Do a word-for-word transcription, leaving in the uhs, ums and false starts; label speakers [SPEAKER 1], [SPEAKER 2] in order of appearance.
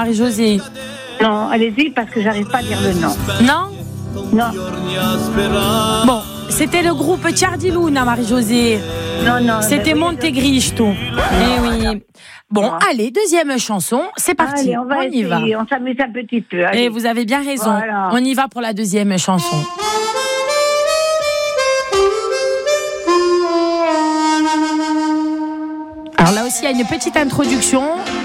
[SPEAKER 1] Marie-Josée.
[SPEAKER 2] Non, allez-y, parce que j'arrive pas à dire le nom.
[SPEAKER 1] Non?
[SPEAKER 2] Non,
[SPEAKER 1] Bon, c'était le groupe Ciardiluna, Marie-Josée.
[SPEAKER 2] non, non.
[SPEAKER 1] C'était
[SPEAKER 2] ben oui,
[SPEAKER 1] Montecristo. Eh oui. Bon,
[SPEAKER 2] Ah.
[SPEAKER 1] allez, deuxième chanson, c'est parti.
[SPEAKER 2] Allez, on va
[SPEAKER 1] y va.
[SPEAKER 2] essayer, on s'amuse un petit peu. Allez.
[SPEAKER 1] Et vous avez bien raison.
[SPEAKER 2] Voilà.
[SPEAKER 1] On y va pour la deuxième chanson. Alors là aussi, il y a une petite introduction.